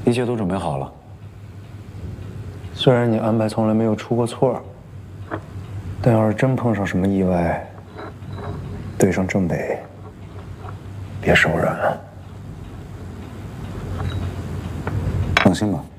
一切都准备好了。 虽然你安排从来没有出过错，但要是真碰上什么意外，对上郑北，别手软了。 放心吧。